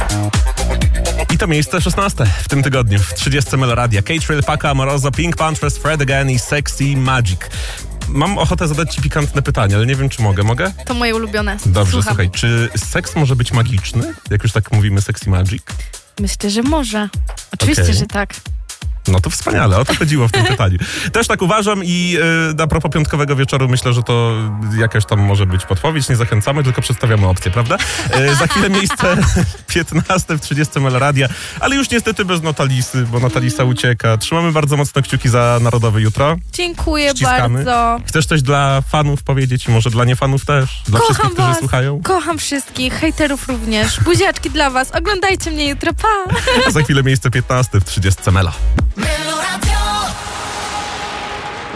I to miejsce 16 w tym tygodniu, w 30 Meloradia. K-Trill, Paco Amoroso, Pink Panthers, Fred Again i Sexy Magic. Mam ochotę zadać ci pikantne pytanie, ale nie wiem, czy mogę. Mogę? To moje ulubione. Dobrze, Słucham. słuchaj, czy seks może być magiczny? Jak już tak mówimy, Sexy Magic? Myślę, że może. Oczywiście, Okej. że tak. No to wspaniale, o to chodziło w tym pytaniu. Też tak uważam i a propos piątkowego wieczoru myślę, że to jakaś tam może być podpowiedź. Nie zachęcamy, tylko przedstawiamy opcję, prawda? Za chwilę miejsce 15 w 30 Meloradia, ale już niestety bez Natalisy, bo Natalisa ucieka. Trzymamy bardzo mocno kciuki za Narodowy jutro. Dziękuję Ściskamy. bardzo. Chcesz coś dla fanów powiedzieć i może dla niefanów też? Dla wszystkich, którzy was. słuchają? Kocham wszystkich, hejterów również. Buziaczki dla was. Oglądajcie mnie jutro, pa! A za chwilę miejsce 15 w 30 Mela.